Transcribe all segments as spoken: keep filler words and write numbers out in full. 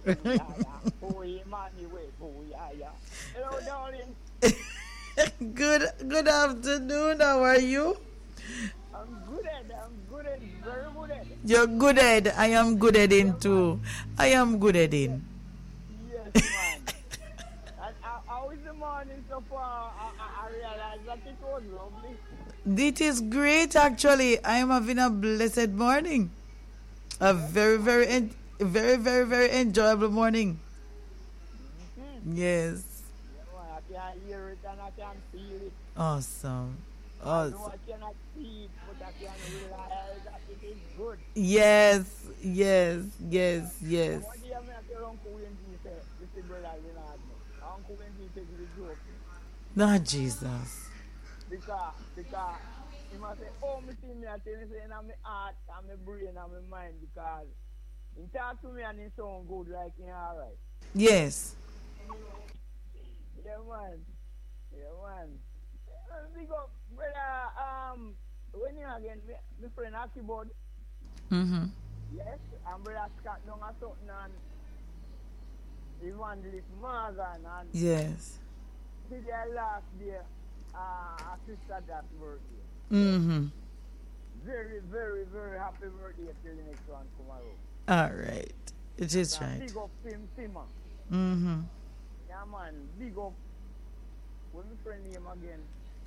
yeah, yeah. Oh, yeah, man, you wait. Oh, yeah, yeah. Hello, darling. Good good afternoon. How are you? I'm good at I'm good at very good at You're good at. I am good at Yeah, in man. too. I am good at Yes, in. yes, man. And how, how is the morning so far? I, I, I realized that it was lovely. It is great actually. I am having a blessed morning. A Yes, very man. very en- very very very enjoyable morning. Mm-hmm. Yes. Yeah, man. I can hear it and I can feel it. Awesome. Although Awesome. I cannot see it, but I can realize that it is good. Yes. Yes. Yes. And Yes. what do you mean to Uncle Wendy say, this is brother Leonard? Uncle Wendy take the joke. Not Jesus. Because, because, he must say, oh, me see me, I tell you, say, in my heart, and my brain, and my mind, because he talk to me and he sound good, like, he alright. Yes. Yeah, man. Yeah, man. Uh, Big up, brother, um, when you again, me, my friend Akibod, Mm-hmm. yes, and brother Scott down or something, and Evangelist Morgan, and Yes. did their last day, uh, sister that birthday. Mm-hmm. Very, very, very happy birthday till the next one tomorrow. All right. It is And right. big up Tim Simmer. Mm-hmm. Yeah, man, big up. What my friend name again?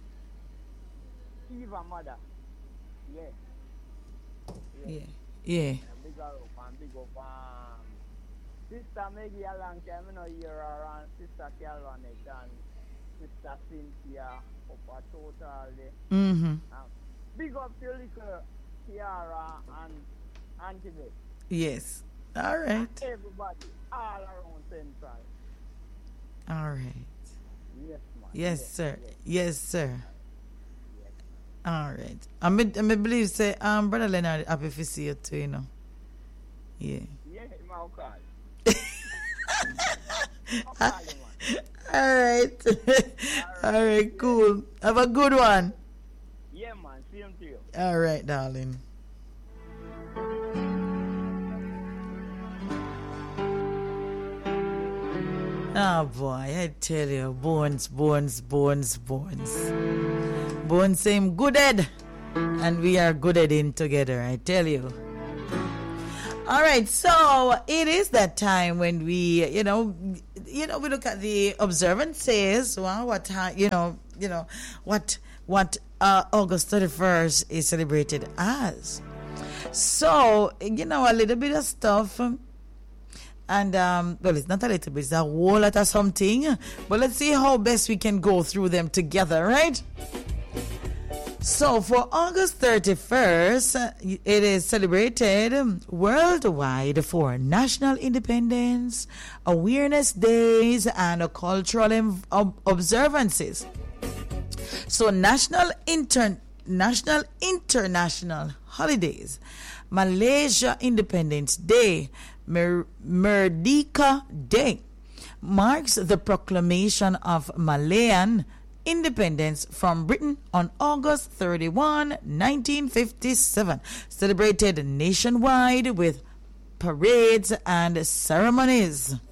Eva Mother. Yeah. Yeah. Yeah. Yeah. And big her up and big up um, Sister Maggie a long time, I know hear her, and Sister Calvanet and Sister Cynthia up at total there. Mm-hmm. Um, big up your little Kiara and Auntie Beth. Yes. All right. Everybody, all around Central. All right. Yes, man. Yes, sir. Yes, Yes, sir. yes. All right. I me, I me believe say um brother Leonard happy to see you too, you know. Yeah. Yeah, my call. I'll call you, man. All right. All right, cool. Have a good one. Yeah, man. Same to you. All right, darling. Oh boy, I tell you, bones, bones, bones, bones. Bones same good head. And we are good at in together, I tell you. All right, so it is that time when we, you know, you know, we look at the observances. Well, what time, you know, you know, what what uh, August thirty-first is celebrated as. So, you know, a little bit of stuff. And, um, well, it's not a little bit, it's a whole lot of something. But let's see how best we can go through them together, right? So, for August thirty-first, it is celebrated worldwide for National Independence, Awareness Days, and cultural em- ob- observances. So, National Inter- National International Holidays, Malaysia Independence Day, Mer- Merdeka Day, marks the proclamation of Malayan independence from Britain on August thirty-first, nineteen fifty-seven, celebrated nationwide with parades and ceremonies.